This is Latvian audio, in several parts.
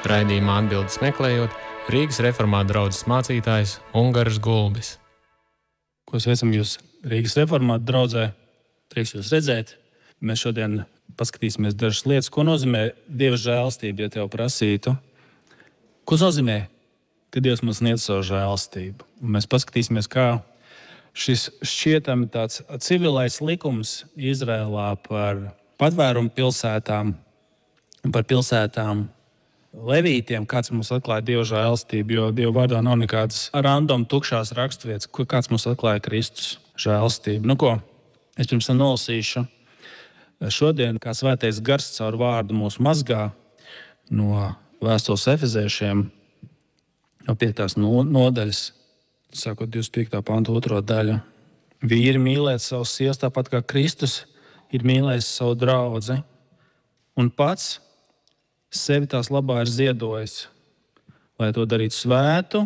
Raidījuma atbildes meklējot Rīgas reformātu draudzes mācītājs Ungaris Gulbis. Ko sveicam jūs Rīgas reformātu draudzē. Prieks jūs redzēt. Mēs šodien paskatīsimies dažas lietas, ko nozīmē Dieva žēlastība, ja tev prasītu. Ko nozīmē, ka Dievs mums sniedz savu žēlastību? Un mēs paskatīsimies, kā šis šķietami tāds civilais likums Izrēlā par patvērumu pilsētām un par pilsētām levītiem, kāds mums atklāja Dieva žēlastību, jo Dieva vārdā nav nekādas random tukšās raksturvietas, kāds mums atklāja Kristus žēlastību. Nu ko, es pirms tam nolasīšu. Šodien, kā svētais gars caur vārdu mūs mazgā no vēstules Efeziešiem, no 5. nodaļas, sākot 25. pantu 2. daļu. Vīri mīlēt savus sievas tāpat kā Kristus ir mīlējis savu draudzi un pats sevi tās labā ir ziedojis, lai to darītu svētu,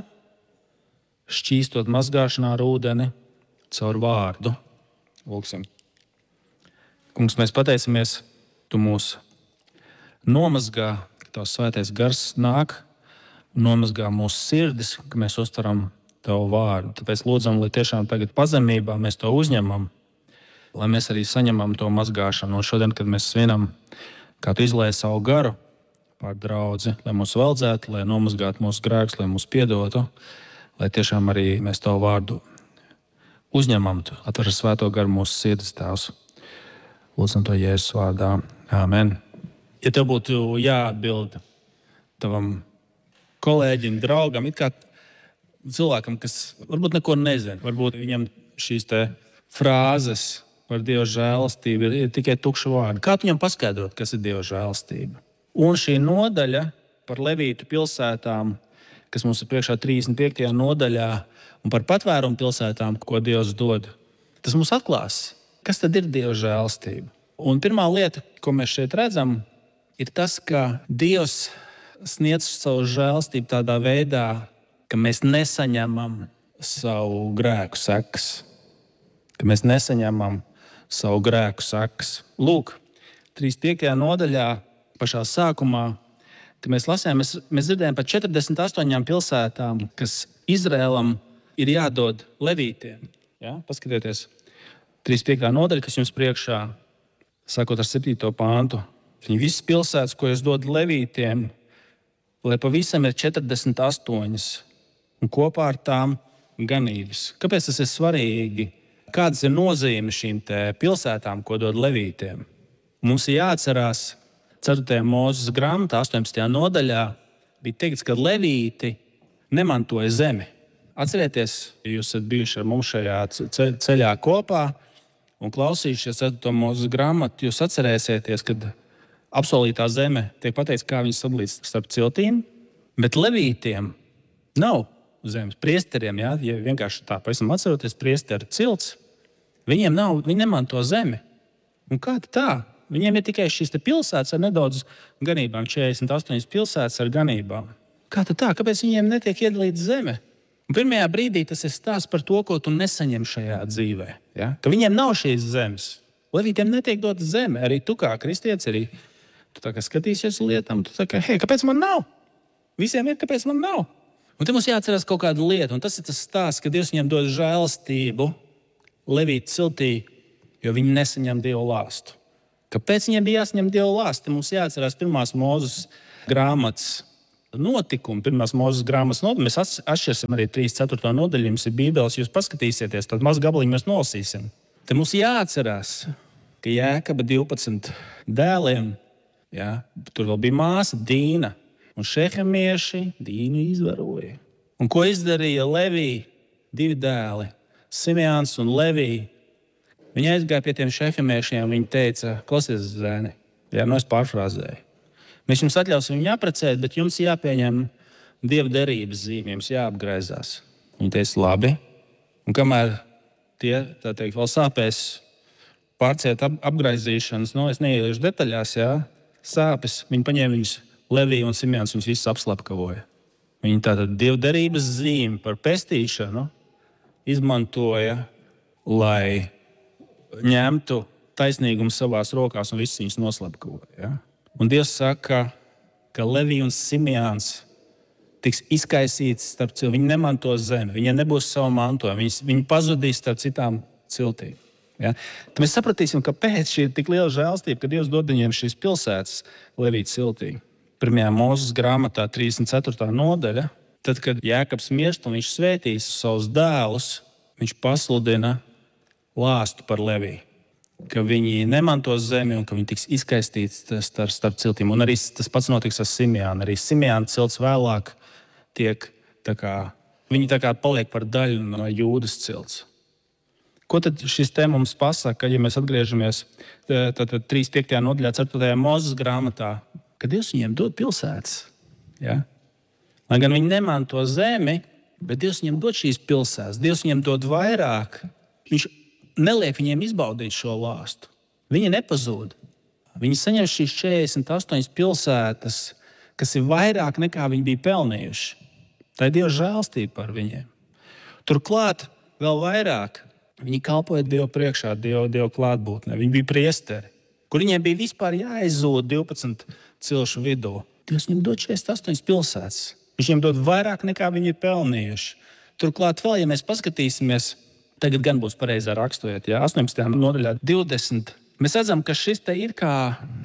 šķīstot mazgāšanā ar ūdeni caur vārdu. Lūksim. Kungs, mēs pateicamies, tu mūs nomazgā, ka tavs svētais gars nāk, nomazgā mūsu sirdis, ka mēs uztveram tavu vārdu. Tāpēc lūdzam, lai tiešām tagad pazemībā mēs to uzņemam, lai mēs arī saņemam to mazgāšanu. Un šodien, kad mēs svinam, kā tu izlēji savu garu pār draudzi, lai mūs veldzētu, lai nomazgātu mūsu grēkus, lai mūs piedotu, lai tiešām arī mēs tavu vārdu uzņemam, atver svēto garu mūsu sirdis, Tēvs. Lūdzam to Jēzus vārdā. Āmen. Ja tev būtu jāatbild tavam kolēģim, draugam, it kā cilvēkam, kas varbūt neko nezina, varbūt viņam šīs te frāzes par Dieva žēlastību ir tikai tukši vārdi. Kā tu viņam paskaidrot, kas ir Dieva žēlastība? Un šī nodaļa par levītu pilsētām, kas mums ir priekšā 35. nodaļā, un par patvērumu pilsētām, ko Dievs dod, tas mums atklās, kas tad ir Dieva žēlastība. Un pirmā lieta, ko mēs šeit redzam, ir tas, ka Dievs sniedz savu žēlastību tādā veidā, ka mēs nesaņemam savu grēku sekas. Ka mēs nesaņemam savu grēku sekas. Lūk, 35. nodaļā, pašā sākumā, kad mēs lasījām, mēs dzirdējām par 48 pilsētām, kas Izrēlam ir jādod levītiem. Ja? Paskatieties, 35. nodaļa, kas jums priekšā, sākot ar 7. pāntu. Viņi visas pilsētas, ko es dodu levītiem, lai pavisam ir 48, un kopā ar tām ganības. Kāpēc tas ir svarīgi? Kādas ir nozīme šīm pilsētām, ko dod levītiem? Mums ir jāatcerās, 4. Mūzes grāmatā, 18. nodaļā, bija teikts, ka levīti nemantoja zemi. Atcerieties, ja jūs esat bijuši ar mums šajā ceļā kopā un klausījušies 4. Mūzes grāmatu, jūs atcerēsieties, kad apsolītā zeme tiek pateikts, kā viņas sadalīts starp ciltīm, bet levītiem nav zemes. Priesteriem, ja vienkārši tā pavisam atceroties, priesteri cilts, viņi nemanto zemi. Un kā tā? Viņiem ir tikai šīs pilsētas ar nedaudz ganībām, 48 pilsētas ar ganībām. Kā tā? Kāpēc viņiem netiek iedalīta zeme? Un pirmajā brīdī tas ir stāsts par to, ko tu nesaņem šajā dzīvē. Ja? Ka viņiem nav šīs zemes. Levītiem netiek dota zeme. Arī tu kā kristietis, arī tu tā kā skatīsies uz lietām, tu tā kā, hei, kāpēc man nav? Visiem ir, kāpēc man nav? Un te mums jāatcerās kaut kāda lieta, un tas ir tas stāsts, ka Dievs viņiem dod žēlastību levītu ciltī, jo viņi nesaņem Dieva lāstu. Kāpēc viņiem bija jāsaņem Dieva lāsti? Mums jāatcerās 1. Mūzes grāmatas notikumu. 1. Mūzes grāmatas notikumu. Mēs atšķirsim arī 3.4. nodaļu. Jums ir Bībeles, jūs paskatīsieties, tad mazu gabaliņu mēs nolasīsim. Te mums jāatcerās, ka Jēkaba 12 dēliem, ja, tur vēl bija māsa Dīna, un šehemieši Dīnu izvaroja. Un ko izdarīja Levī 2 dēli, Simeons un Levī? Viņi aizgāja pie tiem šefemiešiem, viņi teica, klausies, zēni, es pārfrāzēju. Mēs jums atļausim viņu apprecēt, bet jums jāpieņem Dieva derības zīme, jums jāapgraizās. Un teica, labi. Un kamēr tie, tā teikt, vēl sāpēs pārciet apgraizīšanas, es neieiešu detaļās, sāpes, viņi paņēma viņus, Levī un Simeons, viņus visus apslepkavoja. Viņi tātad Dieva derības zīme par pestīšanu izmantoja, lai ņemtu taisnīgumu savās rokās un visus viņus noslapkavoja. Ja? Un Dievs saka, ka Levija un Simjāns tiks izkaisīts starp cilvēkiem. Viņi nemantos zemi, viņiem nebūs savu mantojumu, viņi pazudīs starp citām ciltīm. Ja? Tad mēs sapratīsim, kāpēc šī ir tik liela žēlstība, ka Dievs dod viņiem šīs pilsētas Levija ciltī. 1. Mūzes grāmatā 34. nodaļa, tad, kad Jēkabs mirst un viņš svētīs savus dēlus, viņš pasludina lāstu par Leviju, ka viņi nemantos zemi un ka viņi tiks izkaistīti starp ciltīm. Un arī tas pats notiks ar Simjānu. Arī Simjāna cilts vēlāk tiek viņi paliek par daļu no Jūdas cilts. Ko tad šis te mums pasaka, ja mēs atgriežamies 3.5. nodaļā 4. Mūzes grāmatā, ka Dievs viņiem dod pilsētas. Ja? Lai gan viņi nemanto zemi, bet Dievs viņiem dod šīs pilsētas. Dievs viņiem dod vairāk. Viņš neliek viņiem izbaudīt šo lāstu. Viņi nepazūd. Viņi saņem šīs 48 pilsētas, kas ir vairāk nekā viņi bija pelnījuši. Tā ir Dieva žēlstība par viņiem. Turklāt vēl vairāk viņi kalpoja Dievu priekšā, Dievu klātbūtnē. Viņi bija priesteri, kur viņiem bija vispār jāizzūd 12 cilšu vidū. Dievs viņiem dod 48 pilsētas. Viņš viņiem dod vairāk nekā viņi ir pelnījuši. Turklāt vēl, ja mēs paskatīsimies, tagad gan būs pareizā raksturot, 18. nodaļā 20. Mēs redzam, ka šis te ir kā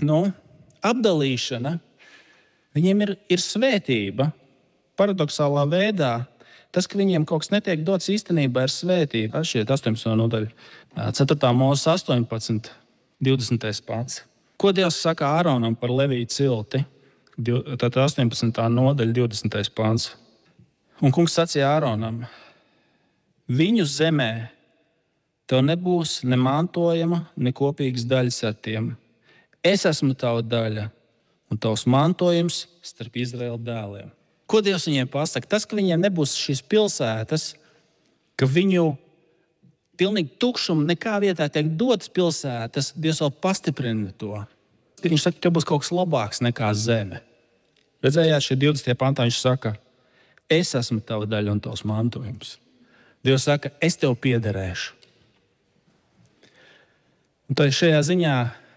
apdalīšana. Viņiem ir svētība. Paradoxālā veidā tas, ka viņiem kaut kas netiek dots īstenībā, ir svētība. Šie 18. nodaļa, 4. Mūzes 18, 20. pants. Ko Dievs saka Āronam par Levija cilti? Tad 18. nodaļa, 20. pants. Un kungs sacīja Āronam: viņu zemē tev nebūs ne mantojuma, ne kopīgas daļas ar tiem. Es esmu tava daļa un tavs mantojums starp Izraēla dēliem. Ko Dievs viņiem pasaka? Tas, ka viņiem nebūs šīs pilsētas, ka viņu pilnīgi tukšumu nekā vietā tiek dotas pilsētas, Dievs vēl pastiprina to. Viņš saka, ka tev būs kaut kas labāks nekā zeme. Redzējāt, šī 20. pantā viņš saka: es esmu tava daļa un tavs mantojums. Dievs saka, es tev piederēšu. Un tad šajā ziņā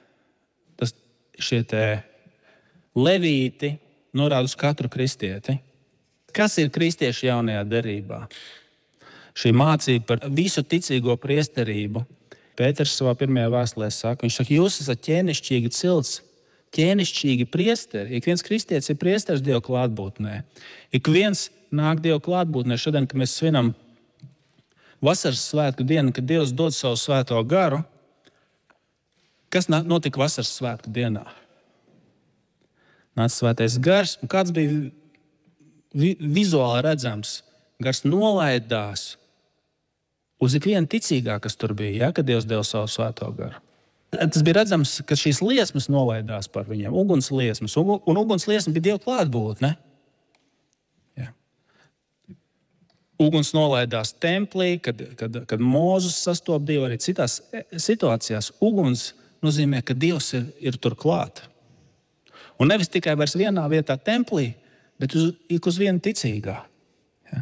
šie levīti norāda uz katru kristieti. Kas ir kristieši jaunajā derībā? Šī mācība par visu ticīgo priesterību. Pēters savā pirmajā vēstulē saka, viņš saka, jūs esat ķēnišķīgi cilts, ķēnišķīgi priesteri. Ik viens kristietis ir priesteris Dieva klātbūtnē. Ik viens nāk Dieva klātbūtnē. Šodien, kad mēs svinam vasaras svētku dienu, kad Dievs dod savu svēto garu, kas notika vasaras svētku dienā? Nāca svētais gars, un kāds bija vizuāli redzams? Gars nolaidās uz ikvienu ticīgā, kas tur bija, kad Dievs deva savu svēto garu. Tas bija redzams, ka šīs liesmas nolaidās par viņiem, uguns liesmas, un uguns liesma bija Dieva klātbūtne. Ja. Uguns nolaidās templī, kad Mūzes sastopa Dievu, arī citās situācijās. Uguns nozīmē, ka Dievs ir tur klāt. Un nevis tikai vairs vienā vietā templī, bet uz vienu ticīgā. Ja?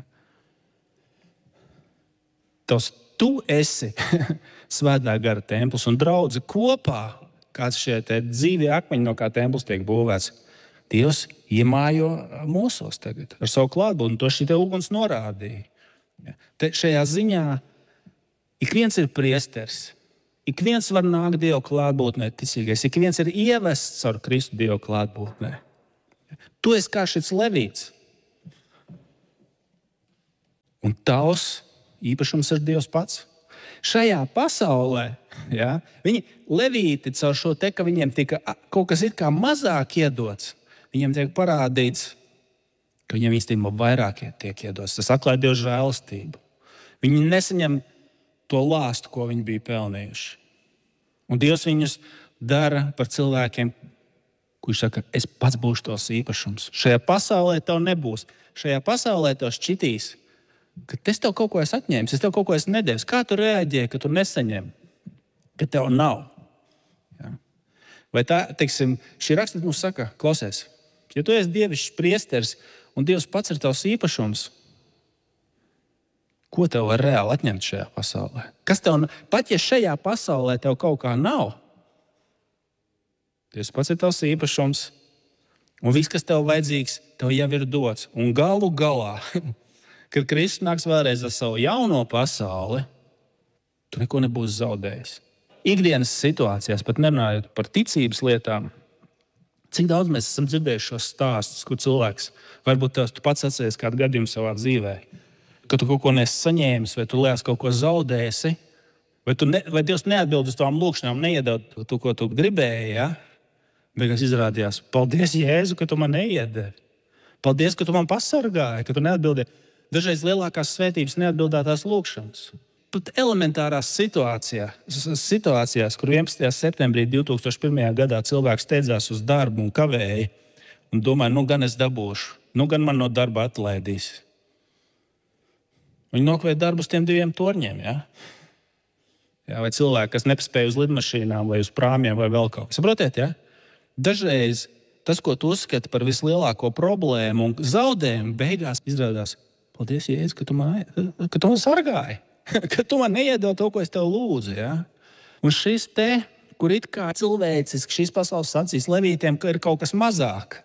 Tu esi svētā gara templis un draudze kopā, kāds šie dzīvie akmeņi, no kā templis tiek būvēts. Dievs iemājo mūsos tagad ar savu klātbūtni. To šī uguns norādīja. Ja? Šajā ziņā ik viens ir priesteris. Ik viens var nākt Dieva klātbūtnē ticīgais. Ik viens ir ievests caur Kristu Dieva klātbūtnē. Tu esi kā šis levīts. Un tavs īpašums ir Dievs pats. Šajā pasaulē, viņi levīti caur šo te, ka viņiem tika kaut kas it kā mazāk iedots, viņiem tiek parādīts, ka viņiem īstenībā vairāk tiek iedots. Tas atklāja Dieva žēlastību. Viņi nesaņem to lāstu, ko viņi bija pelnījuši. Un Dievs viņus dara par cilvēkiem, kurš saka, es pats būšu tos īpašums. Šajā pasaulē tev nebūs. Šajā pasaulē tev šķitīs, ka es tev kaut ko esmu atņēmis, es tev kaut ko esmu nedevis. Kā tu reaģē, ka tu nesaņem, ka tev nav? Ja? Vai tā, teiksim, šī raksta mums saka, klausies, ja tu esi dievišķs priesteris un Dievs pats ir tavs īpašums, ko tev var reāli atņemt šajā pasaulē? Pat ja šajā pasaulē tev kaut kā nav, Dievs pats ir tavs īpašums, Un viss, kas tev vajadzīgs, tev jau ir dots. Un galu galā, kad Kristus nāks vēlreiz ar savu jauno pasauli, tu neko nebūsi zaudējis. Ikdienas situācijās, pat nerunājot par ticības lietām, cik daudz mēs esam dzirdējuši šos stāstus, kur cilvēks, varbūt tu pats atceries kādu gadījumu savā dzīvē, ka tu kaut ko nesi saņēmis, vai tu liekas kaut ko zaudēsi, vai Dievs neatbild uz tām lūkšanām, neiedod to, ko tu gribēji. Ja? Beigās izrādījās, paldies, Jēzu, ka tu man neiedevi. Paldies, ka tu man pasargāji, ka tu neatbildēji. Dažreiz lielākās svētības neatbildētās lūkšanas. Pat elementārās situācijās, kur 11. septembrī 2001. gadā cilvēks steidzās uz darbu un kavēja un domāja, nu gan es dabūšu, nu gan man no darba atlaidīs. Viņi nokavēja darbu uz tiem 2 torņiem. Ja? Ja, vai cilvēki, kas nepaspēja uz lidmašīnām vai uz prāmjiem vai vēl kaut ko. Saprotiet, ja? Dažreiz tas, ko tu uzskati par vislielāko problēmu un zaudējumu, beigās izrādās, paldies, Jēzus, ka tu man sargāji, ka tu man neiedod to, ko es tev lūdzu. Ja? Un šis te, kur it kā cilvēciski šīs pasaules acīs levītiem, ka ir kaut kas mazāk,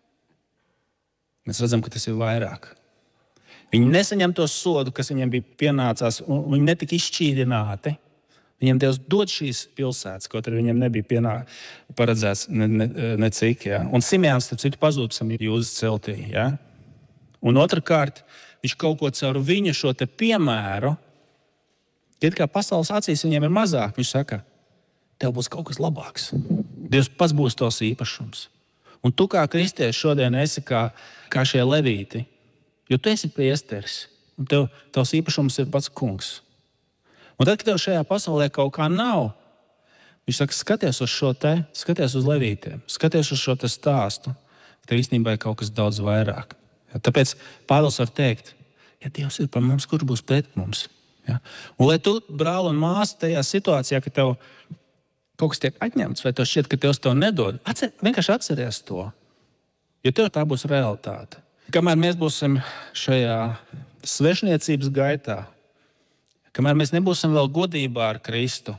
mēs redzam, ka tas ir vairāk. Viņi nesaņem to sodu, kas viņiem bija pienācās, un viņi netika izšķīdināti. Viņiem Dievs dod šīs pilsētas, kaut arī viņiem nebija paredzēts necik. Ja? Un Simeons, starp citu, pazūd pēc Jūzas celtī. Ja? Un otrkārt, viņš kaut ko caur viņa šo te piemēru, kad kā pasaules acīs viņiem ir mazāk, viņš saka, tev būs kaut kas labāks. Dievs pats būs tos īpašums. Un tu kā kristietis šodien esi kā šie levīti, jo tu esi priesteris, un tavs īpašums ir pats kungs. Un tad, kad tev šajā pasaulē kaut kā nav, viņš saka, skaties uz šo te, skaties uz levītiem, skaties uz šo te stāstu, ka tev īstenībā ir kaut kas daudz vairāk. Ja, tāpēc Pāvils var teikt, ja Dievs ir par mums, kurš būs pret mums? Ja? Un lai tu, brāl un māsa, tajā situācijā, ka tev kaut kas tiek atņemts, vai tev šķiet, ka Dievs tev nedod, vienkārši atceries to, jo tev tā būs realitāte. Kamēr mēs būsim šajā svešniecības gaitā, kamēr mēs nebūsim vēl godībā ar Kristu,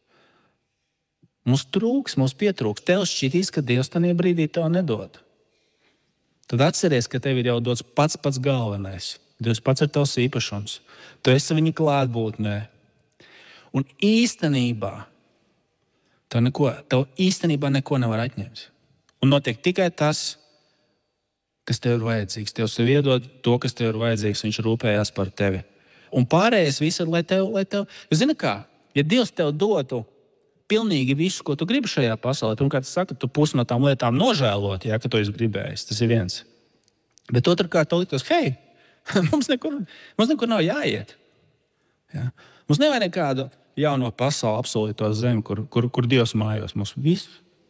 mums pietrūks. Tev šķitīs, ka Dievs tajā brīdī tev nedod. Tad atceries, ka tev ir jau dots pats galvenais. Dievs pats ir tavs īpašums. Tu esi viņa klātbūtnē. Un īstenībā tev īstenībā neko nevar atņemt. Un notiek tikai tas, kas tev ir vajadzīgs. Dievs tev iedod to, kas tev ir vajadzīgs. Viņš rūpējās par tevi. Un pārējais viss ir, lai tev. Zini kā, ja Dievs tev dotu pilnīgi visu, ko tu gribi šajā pasaulē, un kā tu saki, tu pusi no tām lietām nožēlot, ja, ka tu esi gribējis, tas ir viens. Bet otrkārt, tev liktos, hei, mums nekur nav jāiet. Ja? Mums nevajag nekādu jauno pasauli apsolīto zemi, kur Dievs mājos. Mums viss.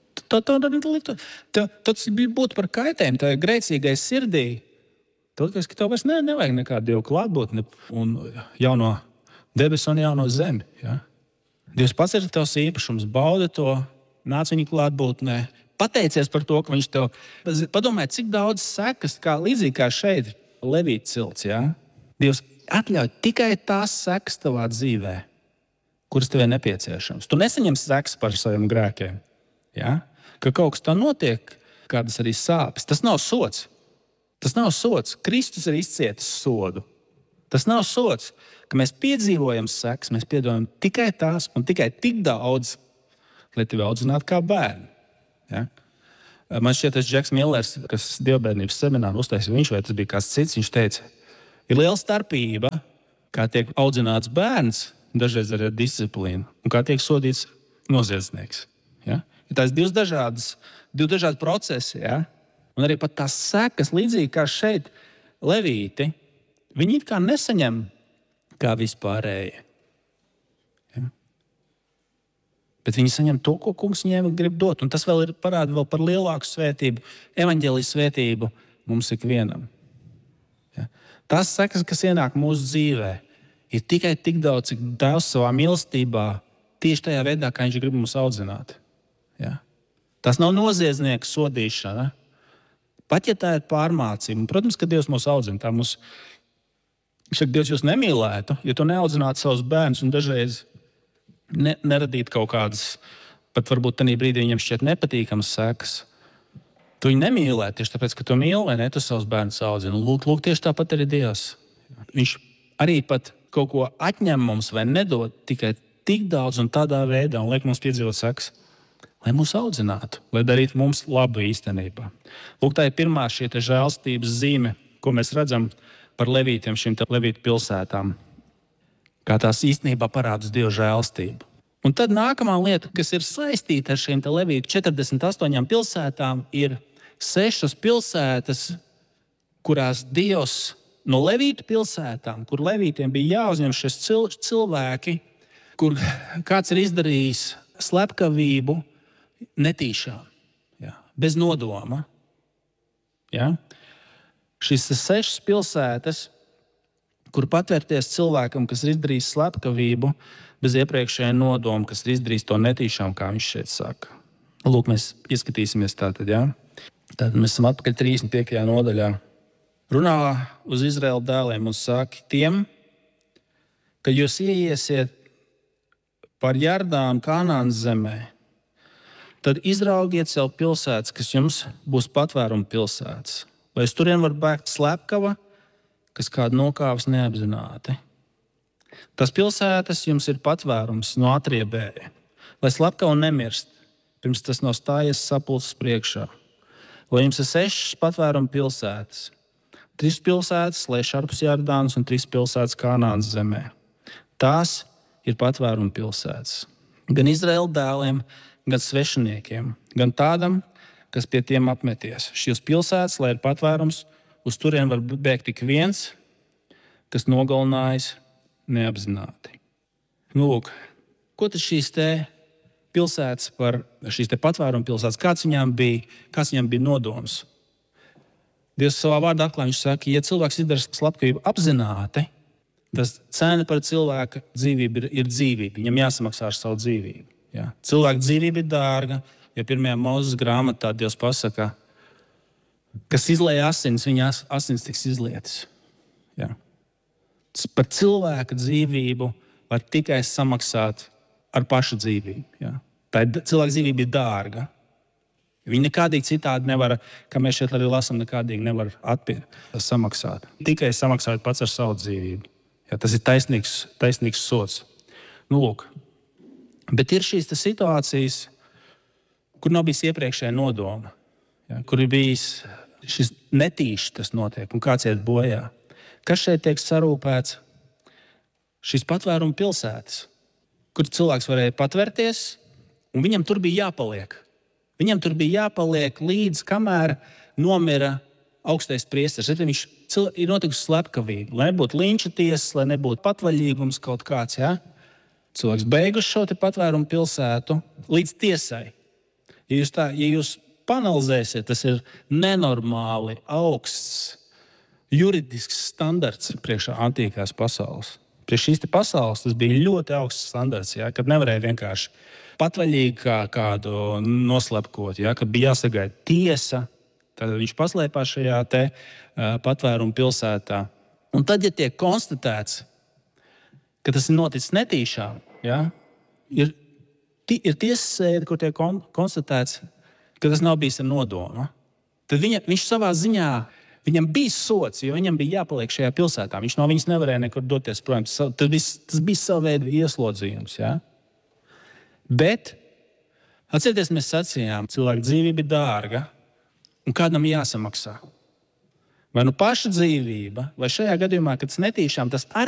Tas būtu par kaitējumu, tā grēcīgai sirdī. Tad, ka tev vairs nevajag nekādu Dievu klātbūtni un jauno debesu un jauno zemi. Ja? Dievs pats ir tavs īpašums, baudi to, nāc viņa klātbūtnē, pateicies par to, ka viņš tev... Padomāj, cik daudz sekas, līdzīgi kā šeit, Levīta cilts. Ja? Dievs atļauj tikai tās sekas tavā dzīvē, kuras tev ir nepieciešams. Tu nesaņem sekas par saviem grēkiem. Ja? Ka kaut kas tā notiek, kādas arī sāpes. Tas nav sods. Tas nav sods. Kristus ir izcietis sodu. Tas nav sods, ka mēs piedzīvojam sekas, mēs piedzīvojam tikai tās un tikai tik daudz, lai tevi audzinātu kā bērnu. Ja? Man šķiet, tas Džeks Millers, kas dievbērnības semināru uztaisīja, viņš vai tas bija kāds cits, viņš teica, ir liela starpība, kā tiek audzināts bērns, dažreiz arī ar disciplīnu, un kā tiek sodīts noziedznieks. Ja? Ir tās divi dažādi procesi, ja? Un arī pat tās sekas, līdzīgi kā šeit Levīti, viņi it kā nesaņem kā vispārēji. Ja? Bet viņi saņem to, ko kungs viņiem grib dot. Un tas vēl ir parāda vēl par lielāku svētību, evaņģēlijas svētību mums ikvienam. Ja? Tās sekas, kas ienāk mūsu dzīvē, ir tikai tik daudz, cik Tēvs savā mīlestībā tieši tajā veidā, kā viņš grib mums audzināt. Ja? Tas nav noziedznieka sodīšana. Pat ja tā ir pārmācība, protams, ka Dievs mūs audzina. Viņš saka, Dievs jūs nemīlētu, ja tu neaudzinātu savus bērnus un dažreiz neradītu kaut kādas, pat varbūt tajā brīdī viņam šķiet nepatīkamas sekas. Tu viņu nemīlē tieši tāpēc, ka tu mīli, vai ne? Tu savus bērnus audzini. Lūk, tieši tāpat arī Dievs. Viņš arī pat kaut ko atņem mums vai nedod tikai tik daudz un tādā veidā, un liek mums piedzīvot sekas, lai mūs audzinātu, lai darītu mums labu īstenībā. Lūk, tā ir pirmā šī žēlstības zīme, ko mēs redzam par levītiem, šīm levītu pilsētām. Kā tās īstenībā parāda Dieva žēlstību. Un tad nākamā lieta, kas ir saistīta ar šīm levītu 48 pilsētām, ir 6 pilsētas, kurās Dievs no levītu pilsētām, kur levītiem bija jāuzņem šis cilvēki, kur kāds ir izdarījis slepkavību netīšām, bez nodoma. Ja? Šīs 6 pilsētas, kur patvērties cilvēkam, kas ir izdarījis slepkavību bez iepriekšējā nodoma, kas ir izdarījis to netīšām, kā viņš šeit saka. Lūk, mēs ieskatīsimies tātad, ja? Tad mēs esam atpakaļ 35. nodaļā. Runā uz Izraēla dēliem un saka tiem, ka jūs ieiesiet par Jardānu Kanānas zemē, tad izraugiet sev pilsētas, kas jums būs patvēruma pilsētas. Lai uz turien var bēgt slepkava, kas kādu nokāvis neapzināti. Tas pilsētas jums ir patvērums no atriebēja, lai slepkava nemirst, pirms tas nav stājies sapulces priekšā. Lai jums ir 6 patvēruma pilsētas, 3 pilsētas, lai šarpus Jardānas un 3 pilsētas Kanānas zemē. Tās ir patvēruma pilsētas. Gan Izraēla dēliem, gan svešiniekiem, gan tādam, kas pie tiem apmeties. Šīs pilsētas, lai ir patvērums, uz turien var bēgt tik viens, kas nogalinājis neapzināti. Lūk, ko tad šīs pilsētas par šīs patvēruma pilsētas, kāds viņām bija nodoms? Dievs savā vārdā atklāja, viņš saka, ja cilvēks izdara slepkavību apzināti, tas cena par cilvēka dzīvību ir dzīvība. Viņam jāsamaksā ar savu dzīvību. Ja? Cilvēka dzīvība ir dārga, jo 1. Mūzes grāmatā Dievs pasaka, kas izlēja asins, viņa asins tiks izlietas. Ja? Par cilvēka dzīvību var tikai samaksāt ar pašu dzīvību. Ja? Tā cilvēka dzīvība ir dārga. Viņa nekādīgi citādi nevar, kā mēs šeit arī lasām, nekādīgi nevar samaksāt. Tikai samaksāt pats ar savu dzīvību. Ja? Tas ir taisnīgs sods. Lūk. Bet ir šīs situācijas, kur nav bijis iepriekšējā nodoma. Ja? Kur ir bijis šis netīši tas notiek un kāds iet bojā. Kas šeit tiek sarūpēts? Šīs patvēruma pilsētas, kur cilvēks varēja patvērties, un viņam tur bija jāpaliek. Viņam tur bija jāpaliek līdz kamēr nomira augstais priesteris. Viņš ir notikusi slepkavība, lai nebūtu linča tiesas, lai nebūtu patvaļīgums kaut kāds. Ja? Cilvēks beiguši šo patvērumu pilsētu līdz tiesai. Ja jūs panalizēsiet, tas ir nenormāli augsts juridisks standarts priekšā antīkās pasaules. Priekš šīs pasaules tas bija ļoti augsts standarts, ja, kad nevarēja vienkārši patvaļīgi kādu noslepkot, ja, kad bija jāsagaida tiesa. Tad viņš paslēpās šajā patvērumu pilsētā. Un tad, ja tiek konstatēts, ka tas ir noticis netīšām, ja, ir tiesas sēde, kur tiek konstatēts, ka tas nav bijis ar nodomu, tad viņš savā ziņā, viņam bija sots, jo viņam bija jāpaliek šajā pilsētā. Viņš no viņas nevarēja nekur doties prom. Tas bija sava veida ieslodzījums. Ja? Bet, atcerieties, mēs sacījām, cilvēka dzīvība ir dārga un kādam jāsamaksā. Vai nu paša dzīvība, vai šajā gadījumā, kad tas netīšām, tas arī